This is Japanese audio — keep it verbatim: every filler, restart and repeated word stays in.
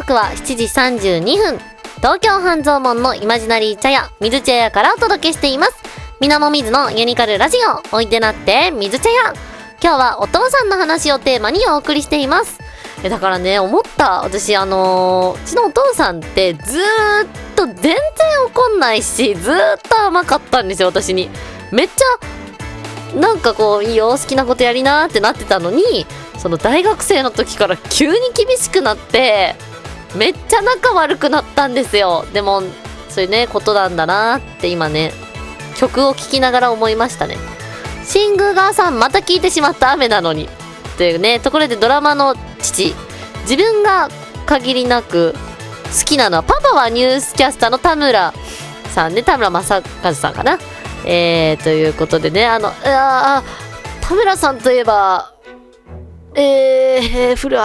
刻はしちじさんじゅうにふん、東京半蔵門のイマジナリー茶屋水茶屋からお届けしています。みなもみずのユニカルラジオ、おいでなって水茶屋。今日はお父さんの話をテーマにお送りしています。えだからね、思った。私あのー、うちのお父さんってずーっと全然怒んないし、ずーっと甘かったんですよ、私に。めっちゃなんかこう、いいよ好きなことやりなーってなってたのに、その大学生の時から急に厳しくなってめっちゃ仲悪くなったんですよ。でもそういうねことなんだなーって今ね曲を聴きながら思いましたね。シングーガーさん、また聴いてしまった雨なのにっていうねところで、ドラマの父、自分が限りなく好きなのは、パパはニュースキャスターの田村さんね、田村正和さんかな。えー、ということでね、あのあ田村さんといえばえー、古